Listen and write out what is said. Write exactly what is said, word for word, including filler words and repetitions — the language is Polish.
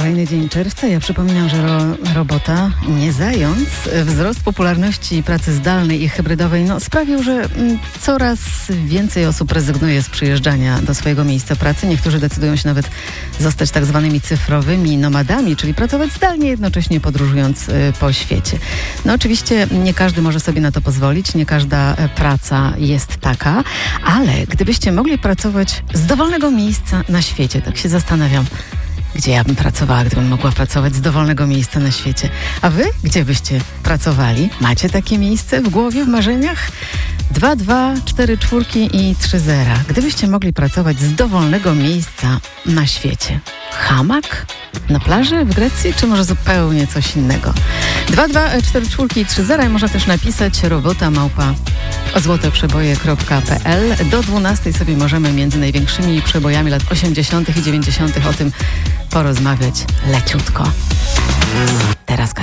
kolejny dzień czerwca. Ja przypominam, że ro, robota, nie zając. Wzrost popularności pracy zdalnej i hybrydowej no, sprawił, że m, coraz więcej osób rezygnuje z przyjeżdżania do swojego miejsca pracy. Niektórzy decydują się nawet zostać tak zwanymi cyfrowymi nomadami, czyli pracować zdalnie, jednocześnie podróżując y, po świecie. No oczywiście nie każdy może sobie na to pozwolić, nie każda y, praca jest taka, ale gdybyście mogli pracować z dowolnego miejsca na świecie, tak się zastanawiam, gdzie ja bym pracowała, gdybym mogła pracować z dowolnego miejsca na świecie. A wy? Gdzie byście pracowali? Macie takie miejsce w głowie, w marzeniach? Dwa, dwa, cztery czwórki i trzy zera. Gdybyście mogli pracować z dowolnego miejsca na świecie. Hamak? Na plaży w Grecji? Czy może zupełnie coś innego? Dwa, dwa, cztery czwórki i trzy zera. I można też napisać robota małpa złoteprzeboje kropka pe el. Do dwunastej sobie możemy między największymi przebojami lat osiemdziesiątych i dziewięćdziesiątych o tym porozmawiać leciutko. Teraz